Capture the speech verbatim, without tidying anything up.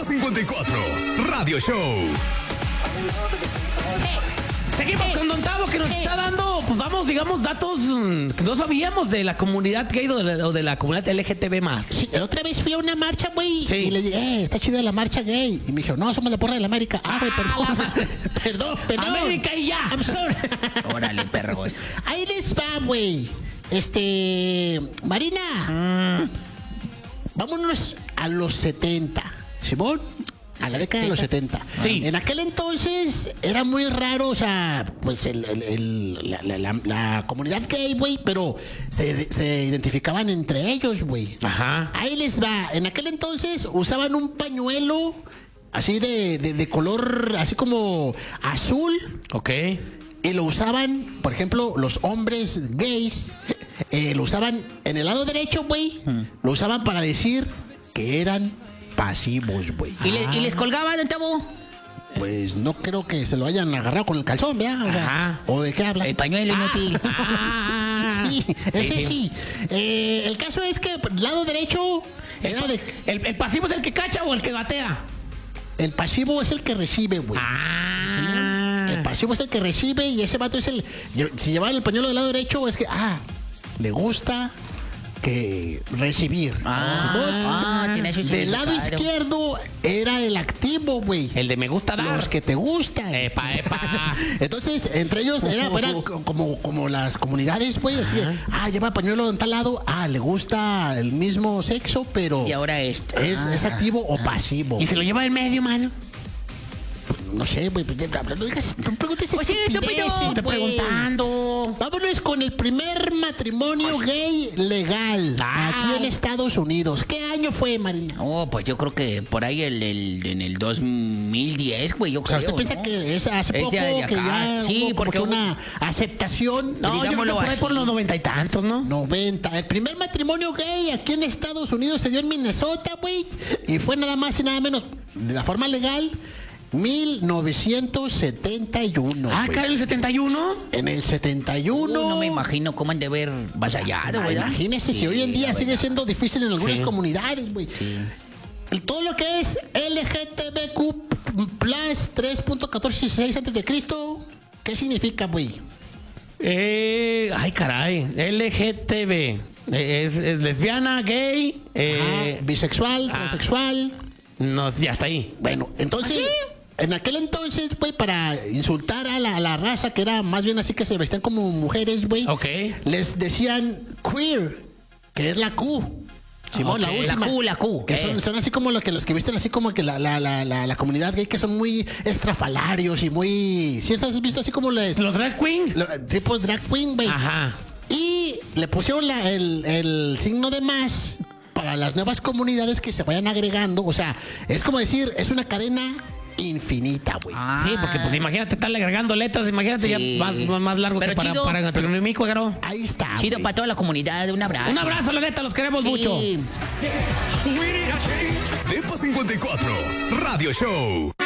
Depa cincuenta y cuatro, Radio Show. Seguimos con Don Tavo, que nos está dando, pues vamos, digamos, datos mm, que no sabíamos de la comunidad gay o de la, o de la comunidad L G T B más. Sí, la otra vez fui a una marcha, güey. Sí. Y le dije, eh, está chida la marcha gay. Y me dijo, no, somos la porra de la América. Ah, güey, perdón. perdón, perdón. América y ya. I'm sorry. Órale, perros. Ahí les va, güey. Este. Marina. Mm. Vámonos a los setenta. ¿Simón? A la década de los setenta. Sí. En aquel entonces era muy raro, o sea, pues el, el, el, la, la, la, la comunidad gay, güey, pero se, se identificaban entre ellos, güey. Ajá. Ahí les va. En aquel entonces usaban un pañuelo así de, de, de color, así como azul. Ok. Y lo usaban, por ejemplo, los hombres gays, eh, lo usaban en el lado derecho, güey. Hmm. Lo usaban para decir que eran pasivos, güey. ¿Y, le, ¿Y les colgaba, Don Tavo? Pues no creo que se lo hayan agarrado con el calzón, ¿verdad? O, sea, ¿o de qué hablan? El pañuelo inútil. Ah, sí, ese sí. sí. Eh, el caso es que el lado derecho era de... ¿El, el pasivo es el que cacha o el que batea? El pasivo es el que recibe, güey. Ah. El pasivo es el que recibe y ese vato es el... Si llevaba el pañuelo del lado derecho es que, ah, le gusta... que recibir. Ah, ah, tiene su del lado izquierdo era el activo, güey. El de me gusta dar. Los que te gustan. Epa, epa. Entonces, entre ellos era, era como, como las comunidades, güey, así de, ah, lleva pañuelo en tal lado, ah, le gusta el mismo sexo, pero... Y ahora esto. Es, ah, es activo ah, o pasivo. ¿Y se lo lleva en medio, mano? No sé, güey, no digas, no preguntes pues sí, estupideces, yo estoy preguntando. Vámonos con el primer matrimonio gay legal ah. aquí en Estados Unidos. ¿Qué año fue, Marina? Oh, pues yo creo que por ahí el, el, en el dos mil diez, güey, yo o sea, creo, ¿usted piensa ¿no? que es hace poco, es de, de que ya sí, hubo porque como que una aceptación? No, digámoslo por ahí por los noventa y tantos, ¿no? noventa. El primer matrimonio gay aquí en Estados Unidos se dio en Minnesota, güey. Y fue nada más y nada menos, de la forma legal... mil novecientos setenta y uno. Ah, ¿en el setenta y uno? En el setenta y uno. Uh, no me imagino cómo han de ver vasallado, ¿verdad? Imagínese sí, si hoy en día sigue siendo difícil en algunas sí. comunidades, güey. Sí. Todo lo que es L G T B Q plus tres punto catorce dieciséis antes de Cristo, ¿qué significa, güey? Eh, ay, caray. L G T B. Es, es lesbiana, gay, eh, Ajá, bisexual, ah, transexual. No, ya está ahí. Bueno, entonces... ¿Ah, sí? En aquel entonces, güey, para insultar a la, a la raza, que era más bien así que se vestían como mujeres, güey. Ok. Les decían queer, que es la Q. Simón, okay. la última. La Q, la Q. Que son, son así como los que, los que visten así como que la, la, la, la, la comunidad gay, que son muy estrafalarios y muy... ¿Sí has visto así como les... ¿Los drag queen? Lo, tipo drag queen, güey. Ajá. Y le pusieron la, el, el signo de más... para las nuevas comunidades que se vayan agregando. O sea, es como decir, es una cadena infinita, güey. Ah. Sí, porque pues imagínate estarle agregando letras, imagínate sí. ya más, más largo pero que para, chido, para Trinimico, claro. Ahí está. Chido wey. Para toda la comunidad, un abrazo. Un abrazo, la neta, los queremos sí. mucho. Depa cincuenta y cuatro, Radio Show.